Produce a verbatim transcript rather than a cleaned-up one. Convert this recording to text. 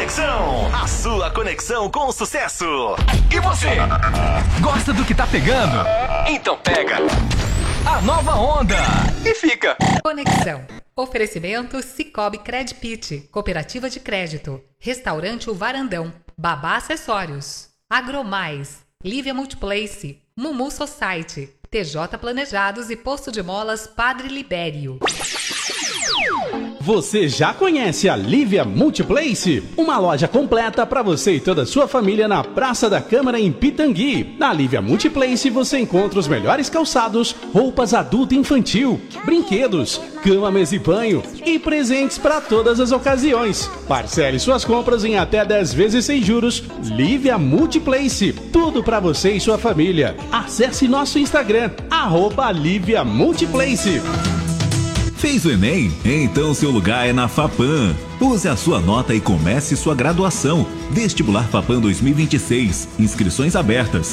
Conexão, a sua conexão com o sucesso. E você? Gosta do que tá pegando? Então pega a nova onda e fica. Conexão. Oferecimento Cicobi Credpit, Cooperativa de Crédito, Restaurante O Varandão, Babá Acessórios, Agromais, Lívia Multiplace, Mumu Society, T J Planejados e Posto de Molas Padre Libério. Você já conhece a Lívia Multiplace? Uma loja completa para você e toda a sua família na Praça da Câmara em Pitangui. Na Lívia Multiplace você encontra os melhores calçados, roupas adulto e infantil, brinquedos, cama, mesa e banho e presentes para todas as ocasiões. Parcele suas compras em até dez vezes sem juros. Lívia Multiplace, tudo para você e sua família. Acesse nosso Instagram, arroba Lívia Multiplace. Fez o Enem? Então seu lugar é na FAPAM. Use a sua nota e comece sua graduação. Vestibular FAPAM dois mil e vinte e seis. Inscrições abertas.